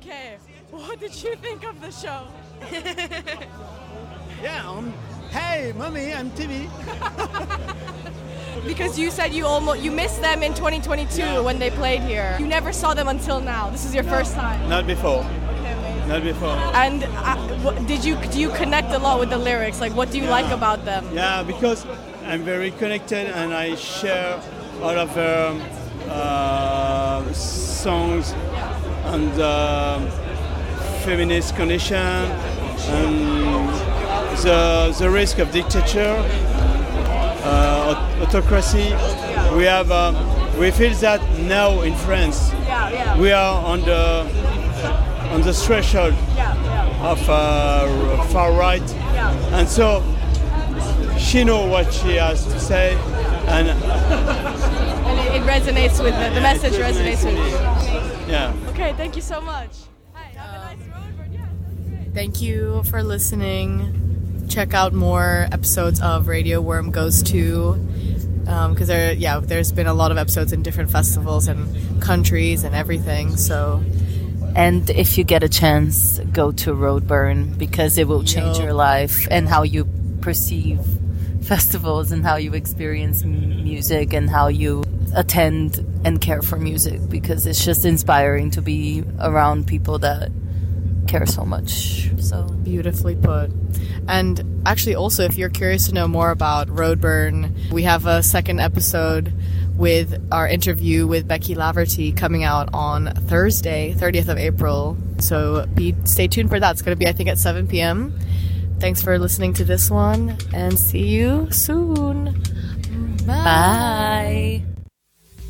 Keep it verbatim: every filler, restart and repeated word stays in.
Okay, what did you think of the show? Yeah, um, hey, mommy, I'm Timmy. Because you said you almost you missed them in twenty twenty-two Yeah. when they played here. You never saw them until now. This is your first time. Not before. Okay, amazing. Not before. And uh, what, did you do you connect a lot with the lyrics? Like, what do you Yeah. like about them? Yeah, because I'm very connected and I share all of the uh, songs and uh, feminist condition and the the risk of dictature, uh, aut- autocracy. We have um, we feel that now in France Yeah, yeah. we are on the on the threshold yeah, yeah, of uh, far right, yeah. and so she knows what she has to say, and And it, it resonates with the, the message it resonates with you. yeah. Okay, thank you so much. Hi, have a nice road. Yeah, that's great. Thank you for listening. Check out more episodes of Radio Worm Goes To, because there, yeah, there's been a lot of episodes in different festivals and countries and everything. So, And if you get a chance, go to Roadburn because it will change Yo. your life and how you perceive festivals and how you experience m- music and how you attend and care for music, because it's just inspiring to be around people that care so much. So beautifully put. And actually, also, if you're curious to know more about Roadburn, we have a second episode with our interview with Becky Laverty coming out on Thursday, thirtieth of April. So be stay tuned for that. It's going to be, I think, at seven p.m. Thanks for listening to this one, and see you soon. bye.